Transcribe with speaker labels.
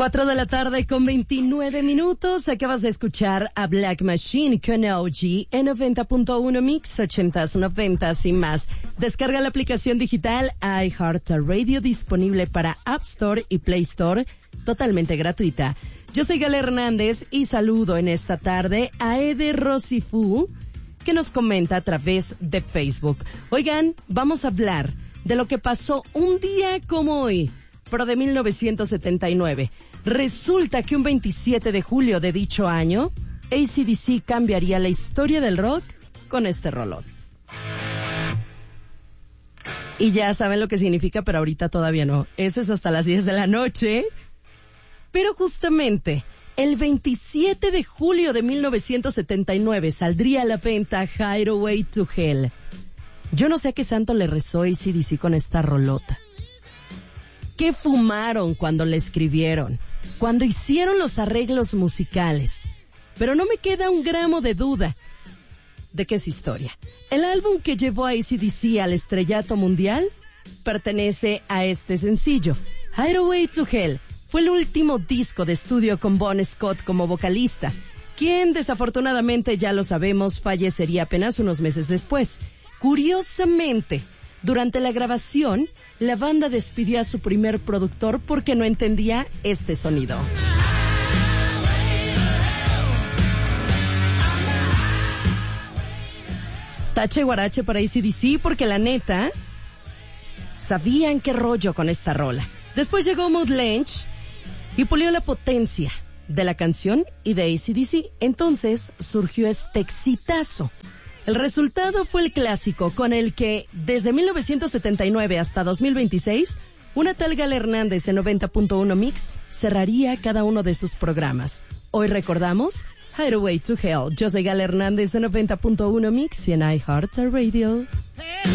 Speaker 1: 4 de la tarde con 29 minutos. Acabas de escuchar a Black Machine con OG en 90.1 Mix, 80s, 90s y más. Descarga la aplicación digital iHeartRadio disponible para App Store y Play Store, totalmente gratuita. Yo soy Gala Hernández y saludo en esta tarde a Eder Rosifu, que nos comenta a través de Facebook. Oigan, vamos a hablar de lo que pasó un día como hoy, pero de 1979. Resulta que un 27 de julio de dicho año, AC/DC cambiaría la historia del rock con este rolón. Y ya saben lo que significa, pero ahorita todavía no. Eso es hasta las 10 de la noche. Pero justamente, el 27 de julio de 1979 saldría a la venta Highway to Hell. Yo no sé a qué santo le rezó AC/DC con esta rolota. ¿Qué fumaron cuando la escribieron? Cuando hicieron los arreglos musicales. Pero no me queda un gramo de duda de que es historia. El álbum que llevó a AC/DC al estrellato mundial pertenece a este sencillo. Highway to Hell fue el último disco de estudio con Bon Scott como vocalista, quien desafortunadamente, ya lo sabemos, fallecería apenas unos meses después. Curiosamente, durante la grabación, la banda despidió a su primer productor porque no entendía este sonido. Tache guarache para AC/DC porque la neta, sabían qué rollo con esta rola. Después llegó Mutt Lange y pulió la potencia de la canción y de AC/DC. Entonces surgió este exitazo. El resultado fue el clásico con el que, desde 1979 hasta 2026, una tal Gala Hernández en 90.1 Mix cerraría cada uno de sus programas. Hoy recordamos Highway to Hell. Yo soy Gala Hernández en 90.1 Mix y en iHeartRadio.